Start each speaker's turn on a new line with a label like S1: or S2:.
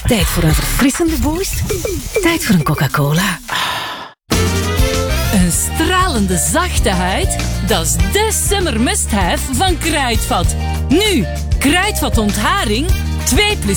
S1: Tijd voor een verfrissende boost. Tijd voor een Coca-Cola.
S2: Een stralende zachte huid? Dat is de Summer Must Have van Kruidvat. Nu, Kruidvat ontharing, 2+1